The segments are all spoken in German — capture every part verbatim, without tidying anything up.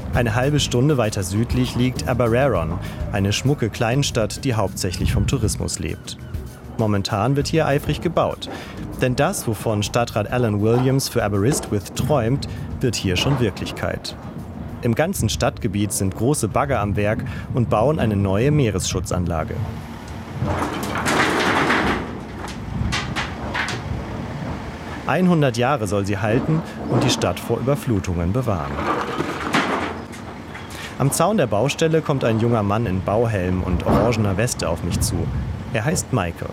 Eine halbe Stunde weiter südlich liegt Aberaeron, eine schmucke Kleinstadt, die hauptsächlich vom Tourismus lebt. Momentan wird hier eifrig gebaut. Denn das, wovon Stadtrat Alan Williams für Aberystwyth träumt, wird hier schon Wirklichkeit. Im ganzen Stadtgebiet sind große Bagger am Werk und bauen eine neue Meeresschutzanlage. hundert Jahre soll sie halten und die Stadt vor Überflutungen bewahren. Am Zaun der Baustelle kommt ein junger Mann in Bauhelm und orangener Weste auf mich zu. Er heißt Michael.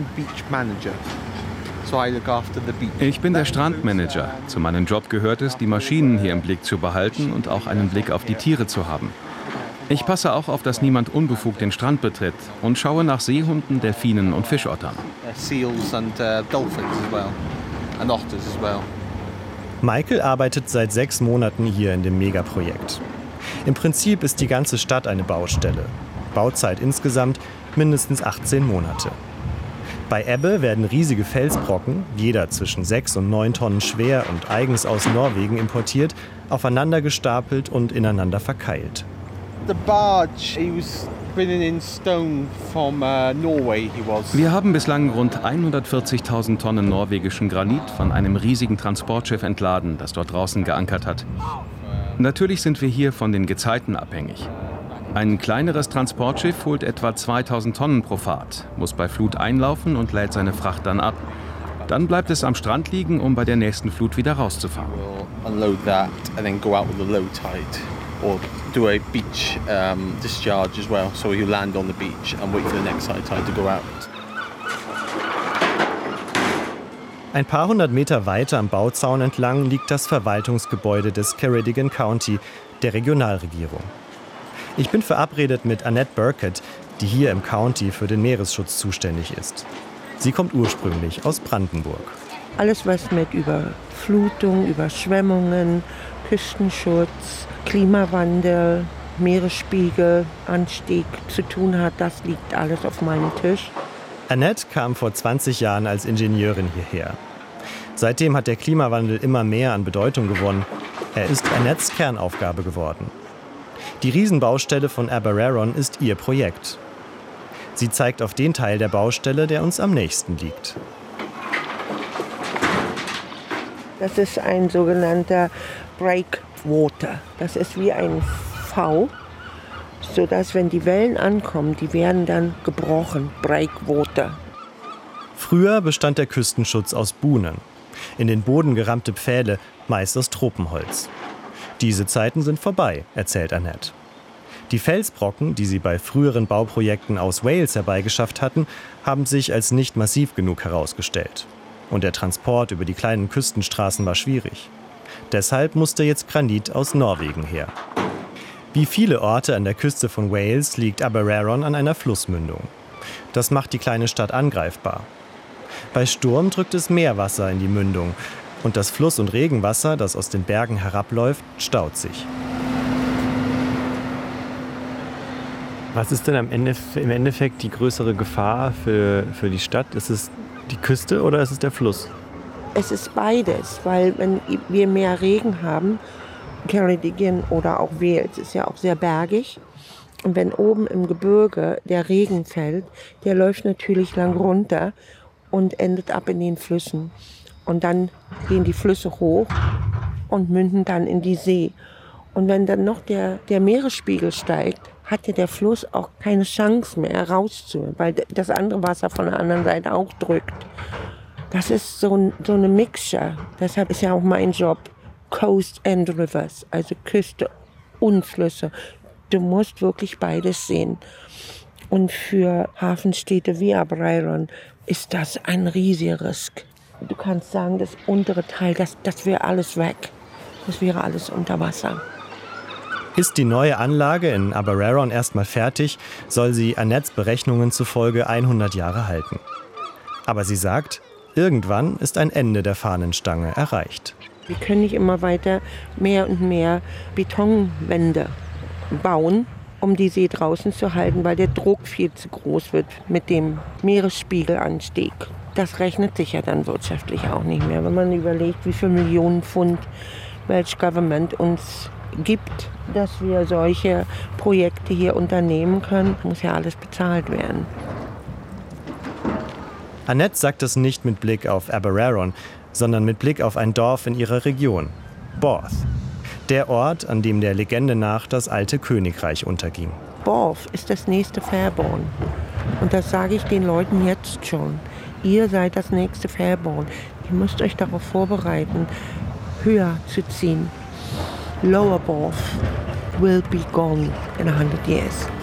Ich bin der Strandmanager. Zu meinem Job gehört es, die Maschinen hier im Blick zu behalten und auch einen Blick auf die Tiere zu haben. Ich passe auch auf, dass niemand unbefugt den Strand betritt und schaue nach Seehunden, Delfinen und Fischottern. Michael arbeitet seit sechs Monaten hier in dem Megaprojekt. Im Prinzip ist die ganze Stadt eine Baustelle. Bauzeit insgesamt mindestens achtzehn Monate. Bei Ebbe werden riesige Felsbrocken, jeder zwischen sechs und neun Tonnen schwer und eigens aus Norwegen importiert, aufeinander gestapelt und ineinander verkeilt. Wir haben bislang rund hundertvierzigtausend Tonnen norwegischen Granit von einem riesigen Transportschiff entladen, das dort draußen geankert hat. Natürlich sind wir hier von den Gezeiten abhängig. Ein kleineres Transportschiff holt etwa zweitausend Tonnen pro Fahrt, muss bei Flut einlaufen und lädt seine Fracht dann ab. Dann bleibt es am Strand liegen, um bei der nächsten Flut wieder rauszufahren. Or do a beach um, discharge as well, so you land on the beach and wait for the next high tide to go out. Ein paar hundert Meter weiter am Bauzaun entlang liegt das Verwaltungsgebäude des Ceredigion County, der Regionalregierung. Ich bin verabredet mit Annette Burkett, die hier im County für den Meeresschutz zuständig ist. Sie kommt ursprünglich aus Brandenburg. Alles, was mit Überflutung, Überschwemmungen, Küstenschutz, Klimawandel, Meeresspiegelanstieg zu tun hat, das liegt alles auf meinem Tisch. Annette kam vor zwanzig Jahren als Ingenieurin hierher. Seitdem hat der Klimawandel immer mehr an Bedeutung gewonnen. Er ist Annettes Kernaufgabe geworden. Die Riesenbaustelle von Aberaeron ist ihr Projekt. Sie zeigt auf den Teil der Baustelle, der uns am nächsten liegt. Das ist ein sogenannter Breakwater. Das ist wie ein V, sodass, wenn die Wellen ankommen, die werden dann gebrochen. Breakwater. Früher bestand der Küstenschutz aus Buhnen. In den Boden gerammte Pfähle, meist aus Tropenholz. Diese Zeiten sind vorbei, erzählt Annette. Die Felsbrocken, die sie bei früheren Bauprojekten aus Wales herbeigeschafft hatten, haben sich als nicht massiv genug herausgestellt. Und der Transport über die kleinen Küstenstraßen war schwierig. Deshalb musste jetzt Granit aus Norwegen her. Wie viele Orte an der Küste von Wales liegt Aberaeron an einer Flussmündung. Das macht die kleine Stadt angreifbar. Bei Sturm drückt es Meerwasser in die Mündung und das Fluss- und Regenwasser, das aus den Bergen herabläuft, staut sich. Was ist denn am Ende, im Endeffekt die größere Gefahr für, für die Stadt? Ist es die Küste oder ist es der Fluss? Es ist beides, weil wenn wir mehr Regen haben, Ceredigion oder auch Wales ist ja auch sehr bergig. Und wenn oben im Gebirge der Regen fällt, der läuft natürlich lang runter und endet ab in den Flüssen. Und dann gehen die Flüsse hoch und münden dann in die See. Und wenn dann noch der, der Meeresspiegel steigt, hat ja der Fluss auch keine Chance mehr rauszuholen, weil das andere Wasser von der anderen Seite auch drückt. Das ist so, ein, so eine Mixture. Deshalb ist ja auch mein Job Coast and Rivers, also Küste und Flüsse. Du musst wirklich beides sehen. Und für Hafenstädte wie Aberaeron ist das ein riesiger Risk. Du kannst sagen, das untere Teil, das, das wäre alles weg. Das wäre alles unter Wasser. Ist die neue Anlage in Aberaeron erstmal fertig, soll sie Annettes Berechnungen zufolge hundert Jahre halten. Aber sie sagt, irgendwann ist ein Ende der Fahnenstange erreicht. Wir können nicht immer weiter mehr und mehr Betonwände bauen, um die See draußen zu halten, weil der Druck viel zu groß wird mit dem Meeresspiegelanstieg. Das rechnet sich ja dann wirtschaftlich auch nicht mehr, wenn man überlegt, wie viele Millionen Pfund Welsh Government uns gibt, dass wir solche Projekte hier unternehmen können, muss ja alles bezahlt werden. Annette sagt es nicht mit Blick auf Aberaeron, sondern mit Blick auf ein Dorf in ihrer Region, Borth. Der Ort, an dem der Legende nach das alte Königreich unterging. Borth ist das nächste Fairborn. Und das sage ich den Leuten jetzt schon. Ihr seid das nächste Fairborn. Ihr müsst euch darauf vorbereiten, höher zu ziehen. Lower Borth will be gone in a hundred years.